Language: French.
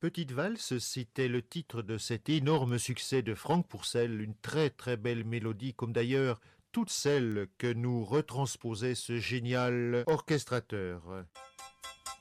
Petite valse, c'était le titre de cet énorme succès de Franck Pourcel, une très très belle mélodie, comme d'ailleurs toutes celles que nous retransposait ce génial orchestrateur.